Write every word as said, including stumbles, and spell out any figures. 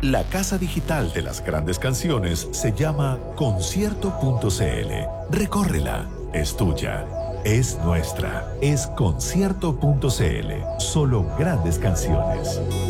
La casa digital de las grandes canciones se llama concierto punto c l. Recórrela, es tuya, es nuestra, es concierto punto c l. Solo grandes canciones.